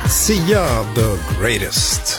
Sia the Greatest.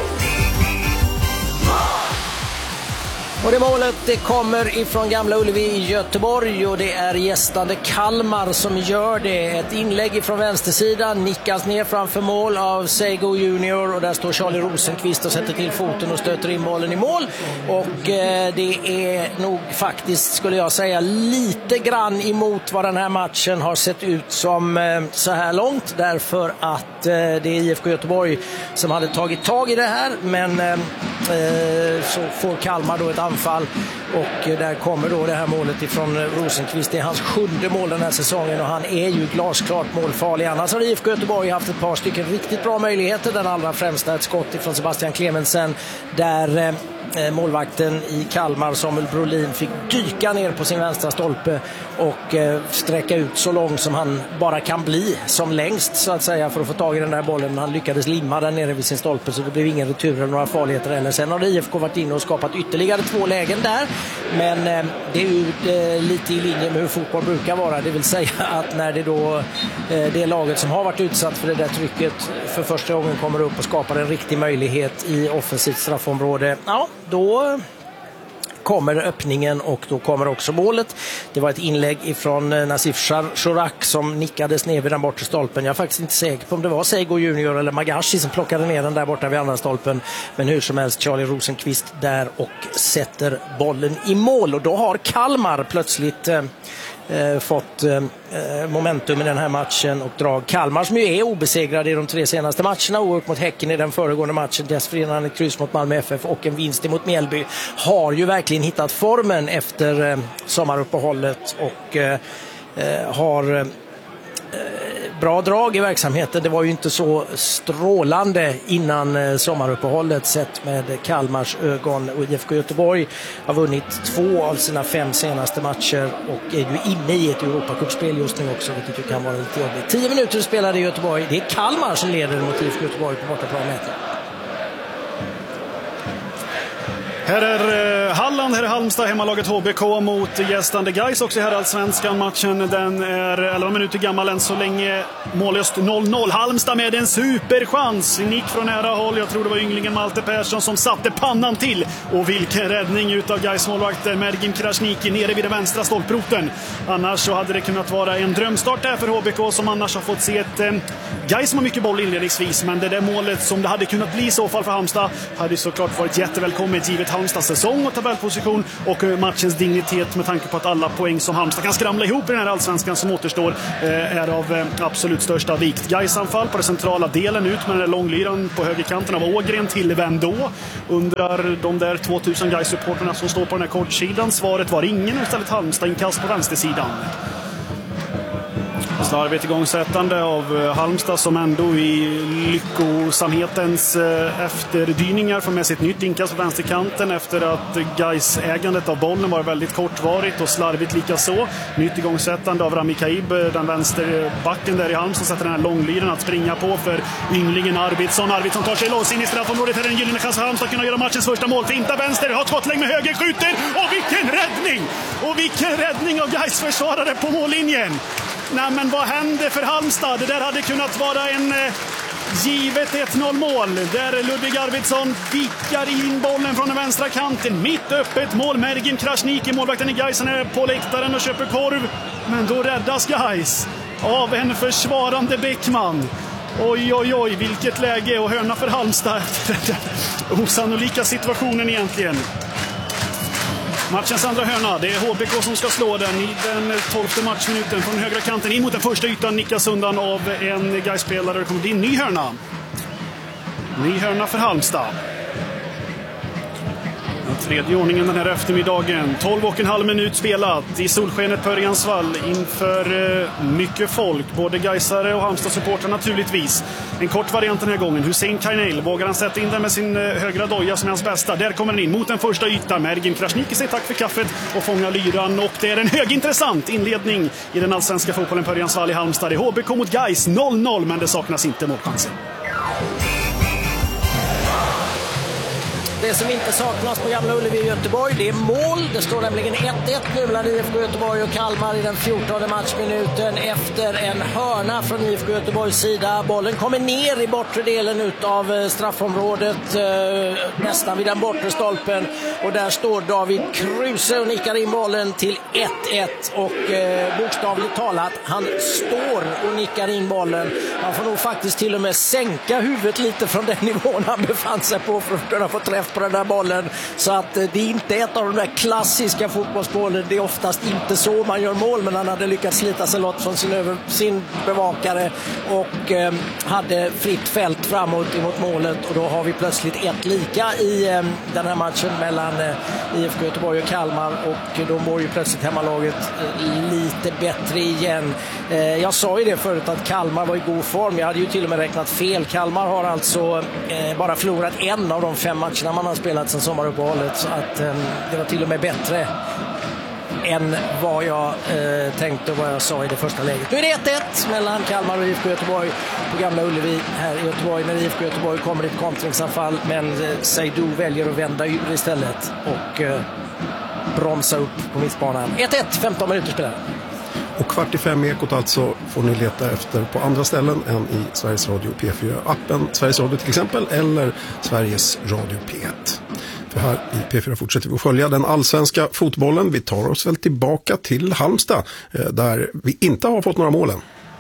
Och det målet det kommer ifrån Gamla Ullevi i Göteborg och det är gästande Kalmar som gör det. Ett inlägg ifrån vänstersidan, nickas ner framför mål av Seigo Junior och där står Charlie Rosenqvist och sätter till foten och stöter in bollen i mål. Och det är nog faktiskt, skulle jag säga, lite grann emot vad den här matchen har sett ut som så här långt, därför att det är IFK Göteborg som hade tagit tag i det här, men så får Kalmar då ett anfall och där kommer då det här målet ifrån Rosenqvist. Det är hans 7:e mål den här säsongen och han är ju glasklart målfarlig. Annars har IFK Göteborg haft ett par stycken riktigt bra möjligheter. Den allra främsta ett skott ifrån Sebastian Clemensen där målvakten i Kalmar, Samuel Brolin, fick dyka ner på sin vänstra stolpe och sträcka ut så långt som han bara kan bli, som längst så att säga, för att få tag i den där bollen. Han lyckades limma den nere vid sin stolpe så det blev ingen retur eller några farligheter heller. Sen har IFK varit inne och skapat ytterligare 2 lägen där, men det är ju lite i linje med hur fotboll brukar vara, det vill säga att när det då det laget som har varit utsatt för det där trycket för första gången kommer upp och skapar en riktig möjlighet i offensivt straffområde, ja, då kommer öppningen och då kommer också målet. Det var ett inlägg ifrån Nasif Shorak som nickades ner vid den bortre stolpen. Jag är faktiskt inte säker på om det var Seigo Junior eller Magashi som plockade ner den där borta vid andra stolpen. Men hur som helst, Charlie Rosenqvist där och sätter bollen i mål. Och då har Kalmar plötsligt fått momentum i den här matchen och drag. Kalmar som ju är obesegrade i de 3 senaste matcherna, oerhört mot Häcken i den föregående matchen, dessförinnan ett kryss mot Malmö FF och en vinst mot Mjällby, har ju verkligen hittat formen efter sommaruppehållet och har bra drag i verksamheten. Det var ju inte så strålande innan sommaruppehållet sett med Kalmars ögon, och IFK Göteborg har vunnit 2 av sina 5 senaste matcher och är ju inne i ett Europacupspel just nu också, vilket ju kan vara lite jobbigt. 10 minuter spelade i Göteborg. Det är Kalmar som leder mot IFK Göteborg på bortaplan. Här är Halland, här är Halmstad, hemmalaget HBK mot gästande Gais också i herrallsvenskan. Matchen den är 11 minuter gammal än så länge, mållöst 0-0. Halmstad med en superchans, nick från nära håll, jag tror det var ynglingen Malte Persson som satte pannan till. Och vilken räddning utav Gais målvakt Mergim Krasniqi nere vid den vänstra stolproten. Annars så hade det kunnat vara en drömstart där för HBK, som annars har fått se ett Gais som har mycket boll inledningsvis, men det där målet som det hade kunnat bli i så fall för Halmstad hade såklart varit jättevälkommet givet Halmstads säsong och tabellposition och matchens dignitet, med tanke på att alla poäng som Halmstad kan skramla ihop i den här allsvenskan som återstår är av absolut största vikt. Gais anfall på den centrala delen, ut med den där långlyran på högerkanten av Ågren, till vem då? Undrar de där 2000 Gais-supporterna som står på den här kortsidan. Svaret var ingen, istället Halmstad inkast på vänstersidan. Slarvigt igångsättande av Halmstad, som ändå i lyckosamhetens efterdyningar får med sitt nytt inkast på vänsterkanten efter att Gais ägandet av bollen var väldigt kortvarigt och slarvigt lika så. Nytt igångsättande av Rami Kaib, den vänsterbacken där i Halmstad, sätter den här långlyren att springa på för ynglingen Arvidsson. Arvidsson tar sig loss in i straffområdet. Här är en gyllene chans för Halmstad att kunna göra matchens första mål. Finta vänster, har skottlängd med höger, skjuter, och vilken räddning! Och vilken räddning av Gais försvarare på mållinjen! Nej, men vad hände för Halmstad? Det där hade kunnat vara en givet 1-0 mål. Där Ludvig Arvidsson vickar in bollen från den vänstra kanten. Mitt öppet mål. Mergim Krasniqi, målvakten i Gais, är på läktaren och köper korv. Men då räddas Gais av en försvarande Bäckman. Oj, oj, oj, vilket läge, och hörna för Halmstad. Osannolika situationen egentligen. Matchens andra hörna, det är HBK som ska slå den i den 12:e matchminuten från högra kanten in mot den första ytan, nickas undan av en Gais-spelare. Det kommer bli en ny hörna. Ny hörna för Halmstad. Den tredje ordningen den här eftermiddagen. 12,5 minut spelat i solskenet på Örjansvall inför mycket folk, både Gaisare och Halmstad-supportrar naturligtvis. En kort variant den här gången. Hussein Kainel, vågar han sätta in den med sin högra doja som är hans bästa. Där kommer han in mot den första ytan. Mergim Krasniqi säger tack för kaffet och fångar lyran. Och det är en högintressant inledning i den allsvenska fotbollen på Örjansvall i Halmstad. Det är HBK mot Gais 0-0, men det saknas inte målchanser. Det som inte saknas på Gamla Ullevi i Göteborg, det är mål. Det står nämligen 1-1 nu mellan IFK Göteborg och Kalmar i den 14:e matchminuten efter en hörna från IFK Göteborgs sida. Bollen kommer ner i bortre delen av straffområdet, nästan vid den bortre stolpen. Och där står David Kruse och nickar in bollen till 1-1. Och bokstavligt talat, han står och nickar in bollen. Han får nog faktiskt till och med sänka huvudet lite från den nivån han befann sig på för att kunna få träff på den där bollen. Så att det är inte ett av de där klassiska fotbollsbollen. Det är oftast inte så man gör mål, men han hade lyckats slita sig lott från sin bevakare och hade fritt fält framåt emot målet. Och då har vi plötsligt ett lika i den här matchen mellan IFK Göteborg och Kalmar, och då mår ju plötsligt hemmalaget lite bättre igen. Jag sa ju det förut att Kalmar var i god form. Jag hade ju till och med räknat fel. Kalmar har alltså bara förlorat en av de 5 matcherna man har spelat sedan sommaruppehållet, så att det var till och med bättre än vad jag tänkte och vad jag sa i det första läget. Nu är det 1-1 mellan Kalmar och IFK Göteborg på Gamla Ullevi här i Göteborg, när IFK Göteborg kommer i ett kontringsanfall, men Seydou väljer att vända ur istället och bromsa upp på mittbanan. 1-1, 15 minuter spelar. Och 45 ekot alltså får ni leta efter på andra ställen än i Sveriges Radio P4-appen, Sveriges Radio till exempel, eller Sveriges Radio P1. För här i P4 fortsätter vi att följa den allsvenska fotbollen. Vi tar oss väl tillbaka till Halmstad, där vi inte har fått några målen.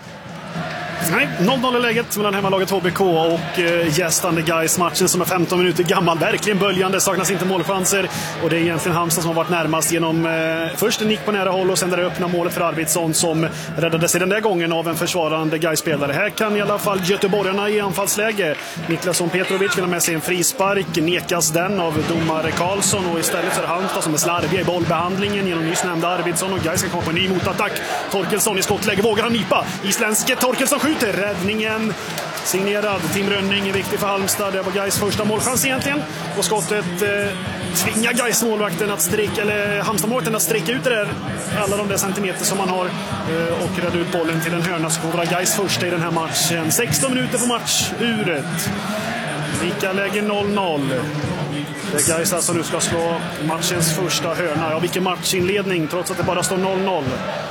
Nej, 0-0 i läget mellan hemmalaget HBK och gästande Gais. Matchen som är 15 minuter gammal, verkligen böljande, saknas inte målchanser. Och det är egentligen Halmstad som har varit närmast genom först en nick på nära håll och sen det öppna målet för Arvidsson, som räddade sig den där gången av en försvarande Gais-spelare. Här kan i alla fall göteborgarna i anfallsläge. Niklasson Petrovic vill ha med sig en frispark, nekas den av domare Karlsson, och istället så är Halmstad som är slarviga i bollbehandlingen genom nyss nämnda Arvidsson, och Gais ska komma på en ny motattack. Torkelsson i skottläge, vågar han nypa. Isländske Torkelsson skjuter. Räddningen signerad Tim Rönning är viktig för Halmstad. Det var Gais första målchans egentligen, och skottet tvingar Gais målvakten att Halmstad-målvakten att sträcka ut det där, alla de där centimeter som man har, och rädda ut bollen till en hörna. Så kommer Gais första i den här matchen. 16 minuter på matchuret. Lika läge 0-0. Gais alltså nu ska slå matchens första hörna. Ja, vilken matchinledning, trots att det bara står 0-0.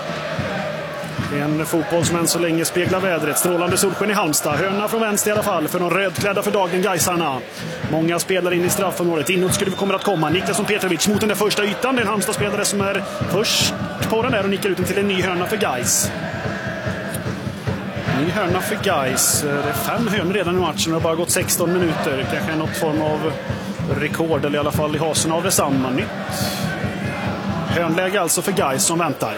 Det är en fotboll som än så länge speglar vädret. Strålande solsken i Halmstad. Hörna från vänster i alla fall för de rödklädda för dagen Gaisarna. Många spelare in i straffområdet. Inåt skulle vi komma att komma. Niklasson Petrovic mot den där första ytan. Det är en Halmstad-spelare som är först på den där och nickar ut den till en ny hörna för Gais. Ny hörna för Gais. Det är 5 hörnor redan i matchen och det har bara gått 16 minuter. Kanske något form av rekord, eller i alla fall i hasen av detsamma. Nytt hörnläge alltså för Gais som väntar.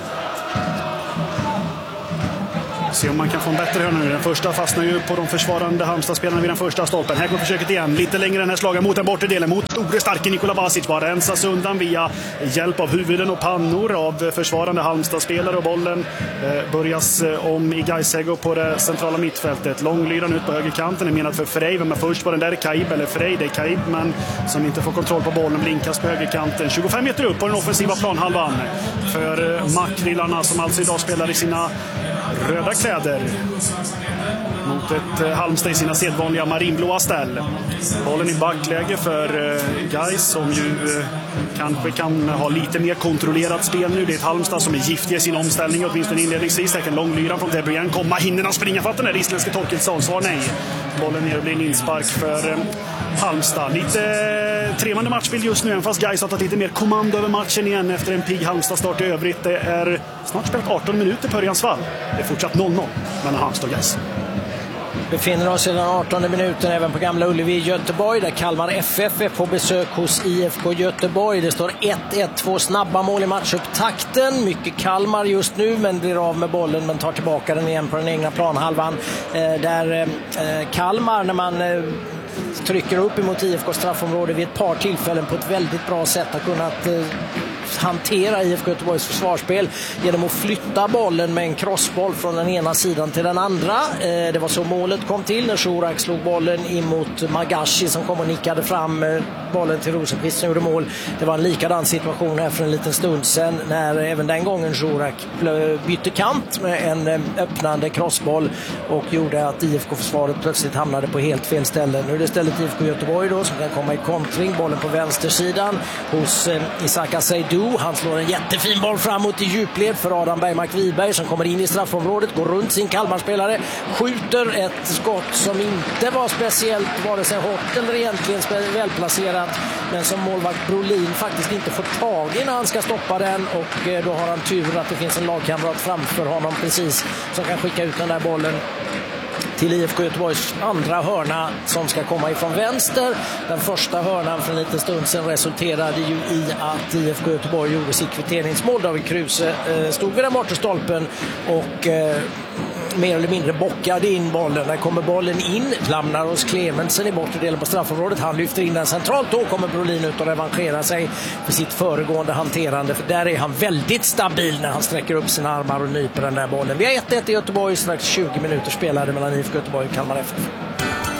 Se om man kan få en bättre hörna nu. Den första fastnar ju på de försvarande Halmstad-spelarna vid den första stolpen. Här kommer försöket igen. Lite längre den här slagen mot den bortre delen. Mot store starke Nikola Vasic. Bara rensas undan via hjälp av huvuden och pannor av försvarande Halmstad-spelare. Och bollen börjas om i Gaisego på det centrala mittfältet. Långlyran ut på högerkanten är menad för Frej. Men först var den där Kaib, eller Frej, det är Kaib, men som inte får kontroll på bollen. Blinkas på högerkanten. 25 meter upp på den offensiva planhalvan för makrillarna som alltså idag spelar i sina röda kläder mot ett Halmstad i sina sedvanliga marinblåa ställ. Bollen i backläge för Gais som ju kanske kan ha lite mer kontrollerat spel nu. Det är ett Halmstad som är giftiga i sin omställning, åtminstone inledningsvis. Här kan långlyran från Debrien komma. Hinner han springa för att den där isländske Torkelsson? Svar nej. Bollen ner och blir en inspark för Halmstad. Lite trevande matchbild just nu, fast Gais har tagit lite mer kommando över matchen igen efter en pigg Halmstad-start i övrigt. Det är snart spelat 18 minuter på Örjansvall. Det är fortsatt 0-0 mellan Halmstad och Gais. Befinner oss i den 18:e minuten även på Gamla Ullevi i Göteborg, där Kalmar FF är på besök hos IFK Göteborg. Det står 1-1, 2 snabba mål i matchupptakten. Mycket Kalmar just nu, men blir av med bollen men tar tillbaka den igen på den egna planhalvan. Där Kalmar, när man trycker upp emot IFK straffområde vid ett par tillfällen på ett väldigt bra sätt, har kunnat hantera IFK Göteborgs försvarsspel genom att flytta bollen med en crossboll från den ena sidan till den andra. Det var så målet kom till när Shurak slog bollen emot Magashi som kom och nickade fram bollen till Rosenqvist som gjorde mål. Det var en likadan situation här för en liten stund sedan när även den gången Shurak bytte kant med en öppnande crossboll och gjorde att IFK-försvaret plötsligt hamnade på helt fel ställe. Nu är det istället IFK Göteborg då som kan komma i kontring. Bollen på vänstersidan hos Isaka Seydou. Han slår en jättefin boll framåt i djupled för Adam Bergmark Wiberg som kommer in i straffområdet, går runt sin Kalmarspelare, skjuter ett skott som inte var speciellt vare sig hårt eller egentligen välplacerat, men som målvakt Brolin faktiskt inte får tag i när han ska stoppa den, och då har han tur att det finns en lagkamrat framför honom precis som kan skicka ut den där bollen till IFK Göteborgs andra hörna som ska komma ifrån vänster. Den första hörnan för en liten stund sedan resulterade ju i att IFK Göteborg gjorde sitt kvitteringsmål. David Kruse stod vid den bortre stolpen och mer eller mindre bockade in bollen. Där kommer bollen in, lämnar hos Clemensen i bortre delen på straffområdet. Han lyfter in den centralt. Då kommer Brolin ut och revanscherar sig för sitt föregående hanterande. För där är han väldigt stabil när han sträcker upp sina armar och nyper den där bollen. Vi har 1-1 i Göteborg, strax 20 minuter spelade mellan IFK Göteborg och Kalmar FF.